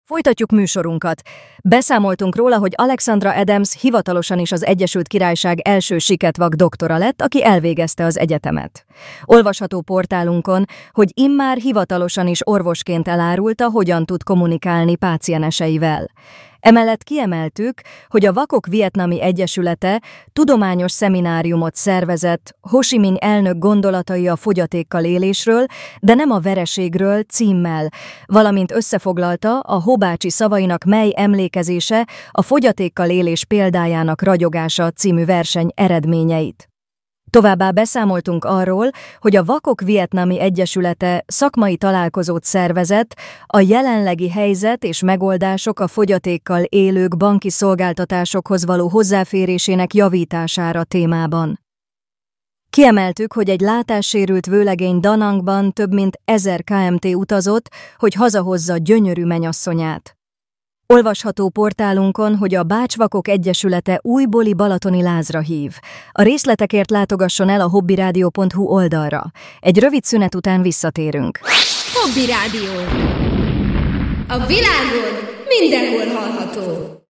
Folytatjuk műsorunkat. Beszámoltunk róla, hogy Alexandra Adams hivatalosan is az Egyesült Királyság első siketvak doktora lett, aki elvégezte az egyetemet. Olvasható portálunkon, hogy immár hivatalosan is orvosként elárulta, hogyan tud kommunikálni pácienseivel. Emellett kiemeltük, hogy a Vakok Vietnami Egyesülete tudományos szemináriumot szervezett Ho Chi Minh elnök gondolatai a fogyatékkal élésről, de nem a vereségről címmel, valamint összefoglalta a Ho bácsi szavainak mely emlékezése a fogyatékkal élés példájának ragyogása című verseny eredményeit. Továbbá beszámoltunk arról, hogy a Vakok Vietnami Egyesülete szakmai találkozót szervezett a jelenlegi helyzet és megoldások a fogyatékkal élők banki szolgáltatásokhoz való hozzáférésének javítására témában. Kiemeltük, hogy egy látássérült vőlegény Da Nangban több mint 1000 km utazott, hogy hazahozza gyönyörű menyasszonyát. Olvasható portálunkon, hogy a Bács-Vakok Egyesülete újbóli balatoni lázra hív. A részletekért látogasson el a hobbyradio.hu oldalra. Egy rövid szünet után visszatérünk. Hobby Rádió. A világon mindenhol hallható.